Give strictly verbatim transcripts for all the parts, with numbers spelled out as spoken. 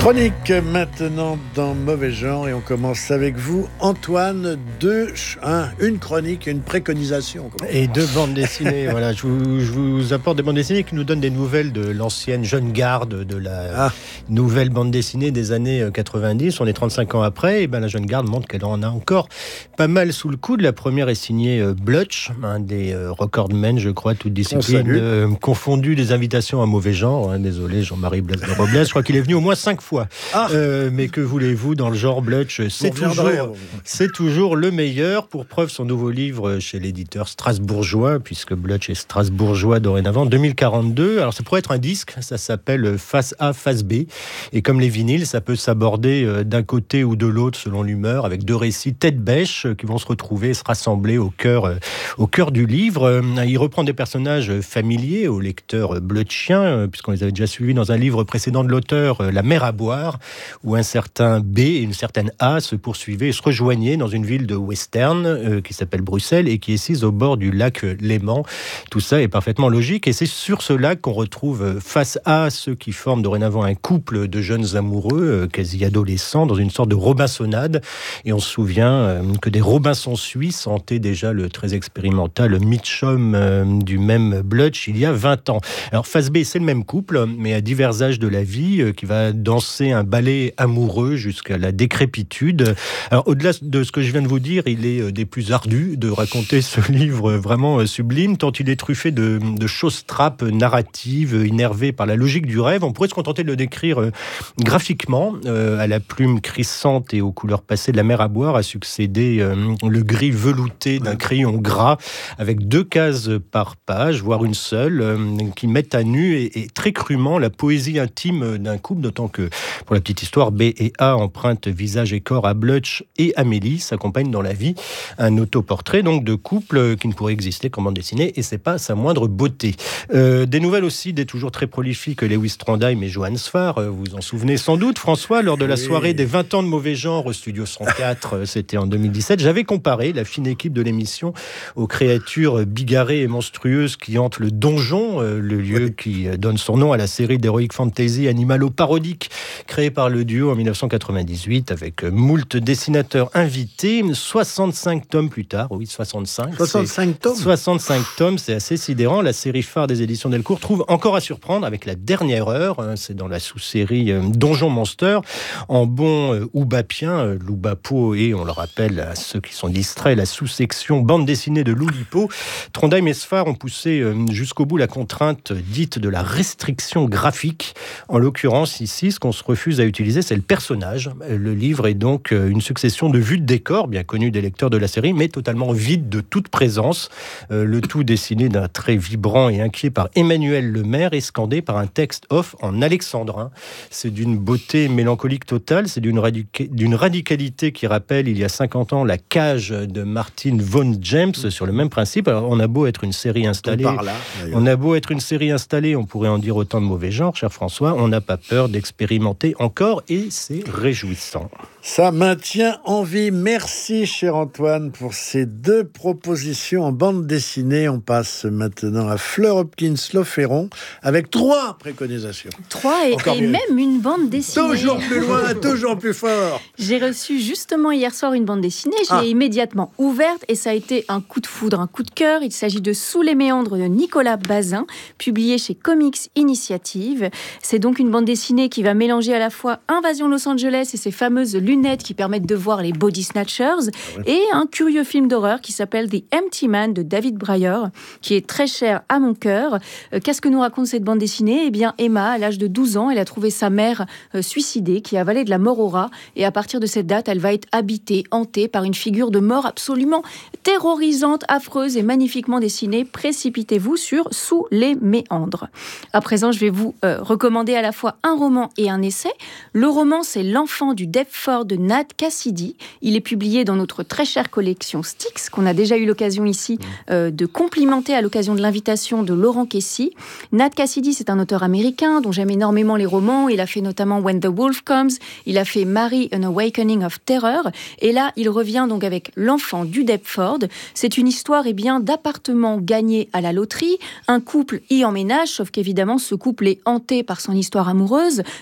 Chronique maintenant dans Mauvais Genre et on commence avec vous, Antoine. Deux, un, une chronique, une préconisation. Et deux bandes dessinées. Voilà, je vous, je vous apporte des bandes dessinées qui nous donnent des nouvelles de l'ancienne jeune garde, de la ah. nouvelle bande dessinée des années quatre-vingt-dix. On est trente-cinq ans après, et ben la jeune garde montre qu'elle en a encore pas mal sous le coude. La première est signée euh, Blutch, un des euh, recordmen, je crois, toutes disciplines euh, confondues, des invitations à Mauvais Genre. Hein, désolé, Jean-Marie Blaise de Robles, je crois qu'il est venu au moins cinq fois. Ah. Euh, mais que voulez-vous, dans le genre Blutch, c'est toujours, c'est toujours le meilleur. Pour preuve, son nouveau livre chez l'éditeur strasbourgeois, puisque Blutch est strasbourgeois dorénavant, deux mille quarante-deux. Alors ça pourrait être un disque, ça s'appelle Face A, Face B. Et comme les vinyles, ça peut s'aborder d'un côté ou de l'autre selon l'humeur, avec deux récits tête bêche qui vont se retrouver, se rassembler au cœur, au cœur du livre. Il reprend des personnages familiers aux lecteurs blutchiens, puisqu'on les avait déjà suivis dans un livre précédent de l'auteur, La mer à boire, où un certain B et une certaine A se poursuivaient et se rejoignaient dans une ville de western euh, qui s'appelle Bruxelles et qui est sise au bord du lac Léman. Tout ça est parfaitement logique et c'est sur ce lac qu'on retrouve face à ceux qui forment dorénavant un couple de jeunes amoureux, euh, quasi adolescents, dans une sorte de Robinsonade. Et on se souvient euh, que des Robinsons suisses hantaient déjà le très expérimental Mitchum euh, du même Blutch il y a vingt ans. Alors face B, c'est le même couple, mais à divers âges de la vie, euh, qui va danser un ballet amoureux jusqu'à la décrépitude. Alors, au-delà de ce que je viens de vous dire, il est des plus ardus de raconter ce livre vraiment sublime, tant il est truffé de, de choses-trappes narratives, innervées par la logique du rêve. On pourrait se contenter de le décrire euh, graphiquement. Euh, à la plume crissante et aux couleurs passées de La mer à boire a succédé euh, le gris velouté d'un crayon gras, avec deux cases par page, voire une seule, euh, qui mettent à nu et, et très crûment la poésie intime d'un couple, d'autant que pour la petite histoire, B et A empruntent visage et corps à Blutch et Amélie, s'accompagnent dans la vie un autoportrait donc de couple qui ne pourrait exister qu'en bande dessinée, et c'est pas sa moindre beauté. Euh, des nouvelles aussi des toujours très prolifiques Lewis Trondheim et Johan Sfar. Vous vous en souvenez sans doute, François, lors de la soirée des vingt ans de Mauvais Genre au Studio cent quatre, c'était en deux mille dix-sept, j'avais comparé la fine équipe de l'émission aux créatures bigarrées et monstrueuses qui hantent le donjon, le lieu qui donne son nom à la série d'Heroic Fantasy animalo-parodique créé par le duo en dix-neuf cent quatre-vingt-dix-huit avec moult dessinateurs invités. soixante-cinq tomes plus tard, oui, soixante-cinq. soixante-cinq tomes soixante-cinq tomes, c'est assez sidérant. La série phare des éditions Delcourt trouve encore à surprendre avec La Dernière Heure. C'est dans la sous-série Donjon Monster. En bon oubapien, Loubapo et, on le rappelle à ceux qui sont distraits, la sous-section bande dessinée de Loulipo. Trondheim et Sfar ont poussé jusqu'au bout la contrainte dite de la restriction graphique. En l'occurrence, ici, ce qu'on se refuse à utiliser, c'est le personnage. Le livre est donc une succession de vues de décor, bien connues des lecteurs de la série, mais totalement vide de toute présence. Euh, le tout dessiné d'un trait vibrant et inquiet par Emmanuel Lemaire et scandé par un texte off en alexandrin. C'est d'une beauté mélancolique totale, c'est d'une, radica- d'une radicalité qui rappelle, il y a cinquante ans, La Cage de Martin von James, sur le même principe. Alors, on a beau être une série installée, là, on a beau être une série installée, on pourrait en dire autant de Mauvais Genre, cher François, on n'a pas peur d'expérimenter encore et c'est réjouissant. Ça maintient en vie. Merci, cher Antoine, pour ces deux propositions en bande dessinée. On passe maintenant à Fleur Hopkins-Loferron avec trois préconisations. Trois et, et même une bande dessinée. Toujours plus loin, toujours plus fort. J'ai reçu justement hier soir une bande dessinée. Je l'ai ah. immédiatement ouverte et ça a été un coup de foudre, un coup de cœur. Il s'agit de Sous les méandres de Nicolas Bazin, publié chez Comics Initiative. C'est donc une bande dessinée qui va mélanger à la fois Invasion Los Angeles et ses fameuses lunettes qui permettent de voir les body snatchers, ah ouais. et un curieux film d'horreur qui s'appelle The Empty Man de David Breyer, qui est très cher à mon cœur. Euh, qu'est-ce que nous raconte cette bande dessinée ? Eh bien, Emma, à l'âge de douze ans, elle a trouvé sa mère euh, suicidée, qui avalait de la mort au rat, et à partir de cette date, elle va être habitée, hantée par une figure de mort absolument terrorisante, affreuse et magnifiquement dessinée. Précipitez-vous sur Sous les méandres. À présent, je vais vous euh, recommander à la fois un roman et un essai. Le roman, c'est L'enfant du Deptford de Nat Cassidy. Il est publié dans notre très chère collection Styx, qu'on a déjà eu l'occasion ici euh, de complimenter à l'occasion de l'invitation de Laurent Kessy. Nat Cassidy, c'est un auteur américain dont j'aime énormément les romans. Il a fait notamment When the Wolf Comes, il a fait Mary, An Awakening of Terror, et là, il revient donc avec L'enfant du Deptford. C'est une histoire eh bien, d'appartements gagnés à la loterie. Un couple y emménage, sauf qu'évidemment, ce couple est hanté par son histoire amoureuse. Notre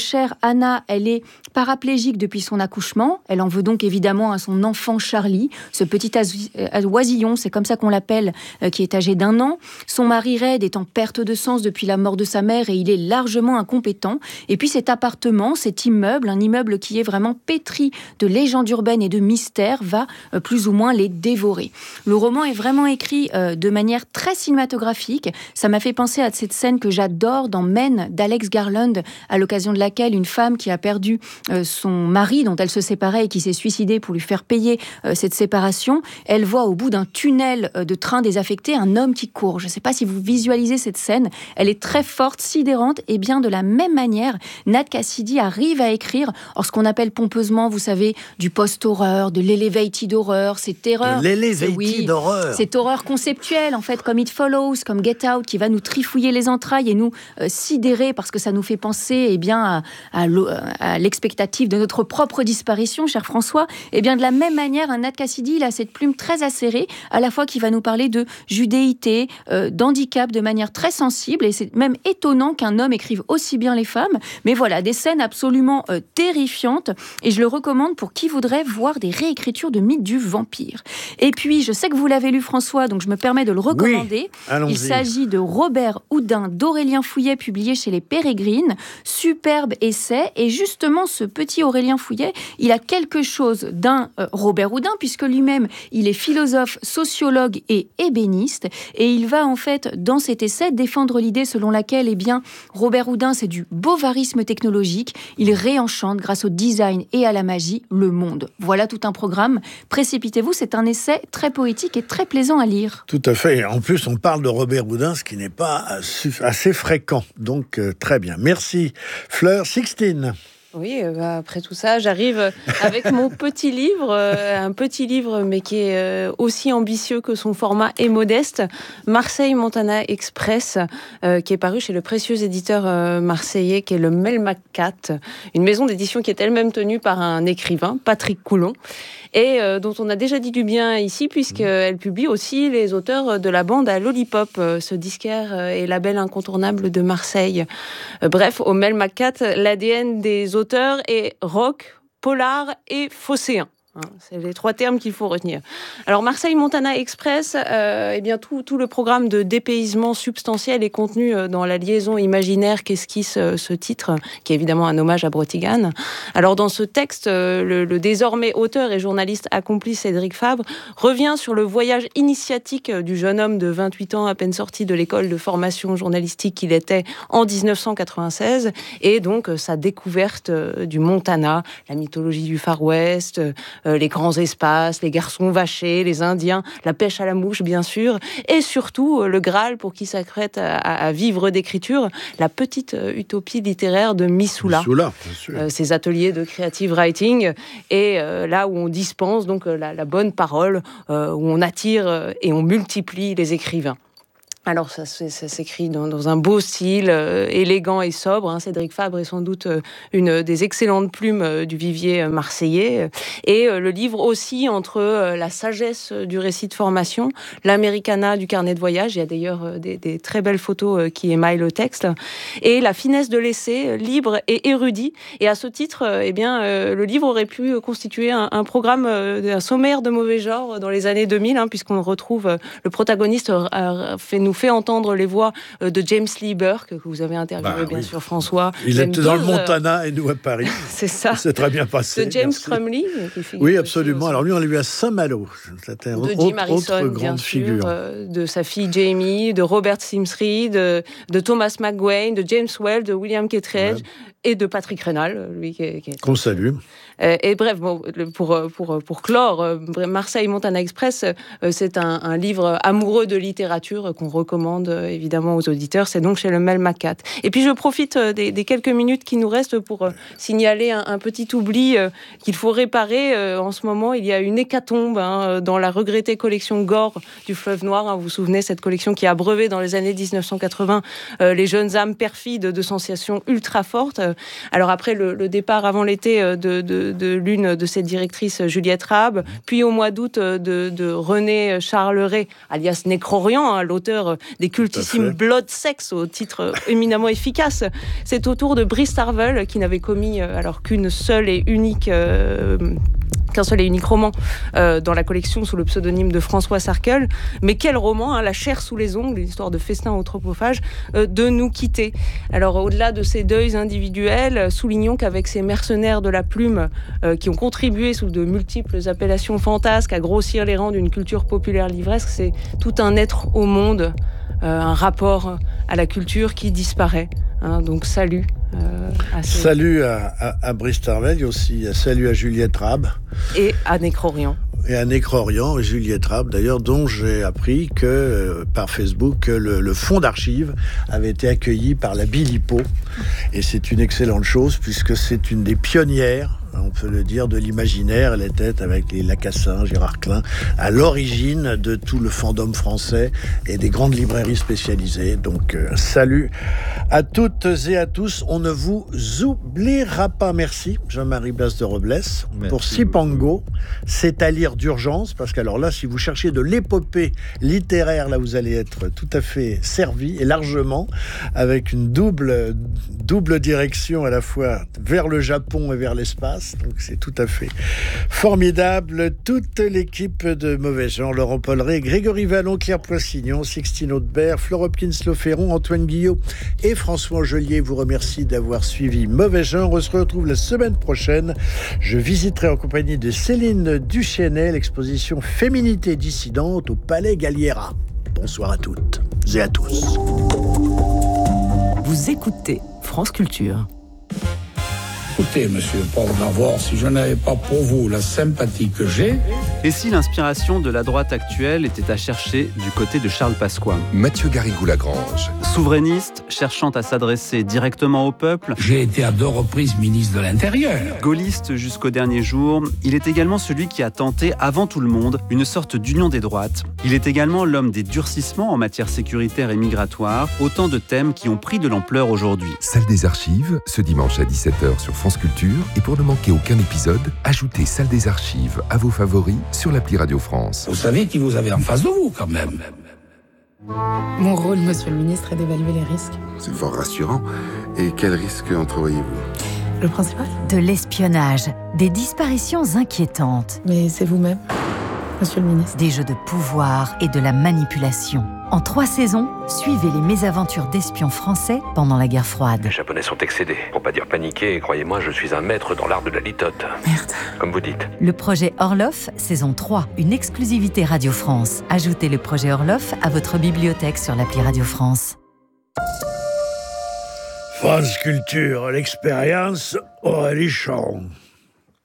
chère Anna, elle est paraplégique depuis son accouchement. Elle en veut donc évidemment à son enfant Charlie, ce petit oisillon, c'est comme ça qu'on l'appelle, euh, qui est âgé d'un an. Son mari Red est en perte de sens depuis la mort de sa mère et il est largement incompétent. Et puis cet appartement, cet immeuble, un immeuble qui est vraiment pétri de légendes urbaines et de mystères, va euh, plus ou moins les dévorer. Le roman est vraiment écrit euh, de manière très cinématographique. Ça m'a fait penser à cette scène que j'adore dans Men d'Alex Garland, à l'occasion de laquelle une femme qui a perdu euh, son mari, dont elle se séparait et qui s'est suicidée pour lui faire payer euh, cette séparation, elle voit au bout d'un tunnel euh, de train désaffecté un homme qui court. Je ne sais pas si vous visualisez cette scène. Elle est très forte, sidérante, et bien de la même manière, Nat Cassidy arrive à écrire or, ce qu'on appelle pompeusement, vous savez, du post-horreur, de l'elevated horror, cette terreur. De l'elevated oui, horror. Cette horreur conceptuelle, en fait, comme It Follows, comme Get Out, qui va nous trifouiller les entrailles et nous euh, sidérer parce que ça nous fait penser eh bien, à, à, à l'expectative de notre propre disparition, cher François. Et bien de la même manière, un Nat Cassidy, il a cette plume très acérée, à la fois qui va nous parler de judéité, euh, d'handicap de manière très sensible, et c'est même étonnant qu'un homme écrive aussi bien les femmes. Mais voilà, des scènes absolument euh, terrifiantes, et je le recommande pour qui voudrait voir des réécritures de mythes du vampire. Et puis, je sais que vous l'avez lu, François, donc je me permets de le recommander. Oui, il s'agit de Robert Houdin d'Aurélien Fouillet, publié chez les Pérégrines. Superbe essai, et justement, ce petit Aurélien Fouillet, il a quelque chose d'un euh, Robert Houdin, puisque lui-même, il est philosophe, sociologue et ébéniste, et il va en fait, dans cet essai, défendre l'idée selon laquelle, eh bien, Robert Houdin, c'est du bovarisme technologique, il réenchante, grâce au design et à la magie, le monde. Voilà tout un programme. Précipitez-vous, c'est un essai très poétique et très plaisant à lire. Tout à fait. En plus, on parle de Robert Houdin, ce qui n'est pas assez fréquent. Donc, euh, très bien. Merci. Fleur, Sixtine. Oui, euh, après tout ça, j'arrive avec mon petit livre, euh, un petit livre, mais qui est euh, aussi ambitieux que son format est modeste, Marseille Montana Express, euh, qui est paru chez le précieux éditeur euh, marseillais, qui est le Melmacat, une maison d'édition qui est elle-même tenue par un écrivain, Patrick Coulon, et euh, dont on a déjà dit du bien ici, puisqu'elle publie aussi les auteurs de la bande à Lollipop, euh, ce disquaire et label incontournable de Marseille. Euh, bref, au Melmacat, l'A D N des auteurs est rock, polar et phocéen. C'est les trois termes qu'il faut retenir. Alors, Marseille Montana Express, euh, eh bien, tout, tout le programme de dépaysement substantiel est contenu dans la liaison imaginaire qu'esquisse ce titre, qui est évidemment un hommage à Brotigan. Alors, dans ce texte, le, le désormais auteur et journaliste accompli Cédric Fabre revient sur le voyage initiatique du jeune homme de vingt-huit ans, à peine sorti de l'école de formation journalistique qu'il était en dix-neuf cent quatre-vingt-seize, et donc sa découverte du Montana, la mythologie du Far West, les grands espaces, les garçons vachés, les Indiens, la pêche à la mouche, bien sûr, et surtout le Graal pour qui s'apprête à, à vivre d'écriture, la petite utopie littéraire de Missoula. Missoula, bien sûr. Euh, ces ateliers de creative writing, et euh, là où on dispense donc la, la bonne parole, euh, où on attire et on multiplie les écrivains. Alors, ça, ça s'écrit dans, dans un beau style, euh, élégant et sobre. Hein. Cédric Fabre est sans doute euh, une des excellentes plumes euh, du vivier euh, marseillais. Et euh, le livre aussi entre euh, la sagesse du récit de formation, l'americana du carnet de voyage. Il y a d'ailleurs euh, des, des très belles photos euh, qui émaillent le texte. Et la finesse de l'essai, euh, libre et érudit. Et à ce titre, euh, eh bien, euh, le livre aurait pu constituer un, un programme, euh, un sommaire de mauvais genre dans les années deux mille, hein, puisqu'on retrouve euh, le protagoniste euh, fait nous fait entendre les voix de James Lee Burke, que vous avez interviewé, bah, bien oui. sûr, François. Il était dans le Montana et nous à Paris. C'est ça. C'est très bien passé. De James Crumley. Oui, absolument. Alors lui, on l'a vu à Saint-Malo. C'était un de autre, Jim Harrison, autre grande bien sûr, figure. Euh, de sa fille Jamie, de Robert Simsbury, de, de Thomas McGuane, de James Well, de William Kittredge, ouais. et de Patrick Rénal, lui qui est... Qui est... Qu'on salue. Euh, et bref, bon, pour, pour, pour clore, euh, Marseille Montana Express, euh, c'est un, un livre amoureux de littérature qu'on recommande euh, évidemment aux auditeurs. C'est donc chez le Melmacat. Et puis je profite euh, des, des quelques minutes qui nous restent pour euh, signaler un, un petit oubli euh, qu'il faut réparer. Euh, en ce moment, il y a une hécatombe hein, dans la regrettée collection Gore du Fleuve Noir. Hein, vous vous souvenez, cette collection qui a abreuvé dans les années dix-neuf cent quatre-vingts euh, les jeunes âmes perfides de sensations ultra fortes. Alors après le, le départ avant l'été de, de, de l'une de ses directrices, Juliette Rabe, puis au mois d'août de, de René Charleret, alias Nécrorian, hein, l'auteur des cultissimes Blood Sex, au titre éminemment efficace. C'est au tour de Brice Tarvel, qui n'avait commis alors qu'une seule et unique... Euh, qu'un seul et unique roman euh, dans la collection sous le pseudonyme de François Sarkel. Mais quel roman, hein, La chair sous les ongles, une histoire de festin anthropophage, euh, de nous quitter. Alors, au-delà de ces deuils individuels, soulignons qu'avec ces mercenaires de la plume euh, qui ont contribué sous de multiples appellations fantasques à grossir les rangs d'une culture populaire livresque, c'est tout un être au monde, euh, un rapport à la culture qui disparaît. Hein, donc, salut. Euh, à ces... Salut à, à, à Brice Tarvel, aussi salut à Juliette Rabe. Et à Nécrorian. Et à Nécrorian et Juliette Rabe, d'ailleurs, dont j'ai appris que, euh, par Facebook, que le, le fonds d'archives avait été accueilli par la Bilipo. Et c'est une excellente chose, puisque c'est une des pionnières, on peut le dire, de l'imaginaire. Elle était avec les Lacassin, Gérard Klein, à l'origine de tout le fandom français et des grandes librairies spécialisées. Donc, euh, salut à toutes et à tous. On ne vous oubliera pas. Merci, Jean-Marie Blas de Robles. Merci pour Cipango. C'est à lire d'urgence, parce qu'alors là, si vous cherchez de l'épopée littéraire, là, vous allez être tout à fait servi, et largement, avec une double, double direction à la fois vers le Japon et vers l'espace. Donc c'est tout à fait formidable. Toute l'équipe de Mauvais Genre, Laurent Polleret, Grégory Vallon, Claire Poissignon, Sixtine Audebert, Fleur Hopkins-Loferron, Antoine Guillot et François Angelier vous remercie d'avoir suivi Mauvais Genre. On se retrouve la semaine prochaine. Je visiterai en compagnie de Céline Duchesnay l'exposition Féminité dissidente au Palais Galliera. Bonsoir à toutes et à tous. Vous écoutez France Culture. Écoutez, monsieur Paul Navor, si je n'avais pas pour vous la sympathie que j'ai... Et si l'inspiration de la droite actuelle était à chercher du côté de Charles Pasqua? Mathieu Garrigou-Lagrange. Souverainiste, cherchant à s'adresser directement au peuple. J'ai été à deux reprises ministre de l'Intérieur. Gaulliste jusqu'au dernier jour, il est également celui qui a tenté, avant tout le monde, une sorte d'union des droites. Il est également l'homme des durcissements en matière sécuritaire et migratoire, autant de thèmes qui ont pris de l'ampleur aujourd'hui. Salle des Archives, ce dimanche à dix-sept heures sur France Culture. Et pour ne manquer aucun épisode, ajoutez Salle des Archives à vos favoris sur l'appli Radio France. Vous savez qui vous avez en face de vous, quand même. Mon rôle, monsieur le ministre, est d'évaluer les risques. C'est fort rassurant. Et quels risques entrevoyez-vous? Le principal? De l'espionnage, des disparitions inquiétantes. Mais c'est vous-même, monsieur le ministre. Des jeux de pouvoir et de la manipulation. En trois saisons, suivez les mésaventures d'espions français pendant la guerre froide. Les Japonais sont excédés, pour pas dire paniqués, et croyez-moi, je suis un maître dans l'art de la litote. Merde. Comme vous dites. Le projet Orloff, saison trois, une exclusivité Radio France. Ajoutez le projet Orloff à votre bibliothèque sur l'appli Radio France. France Culture, l'expérience Aurélie Charon.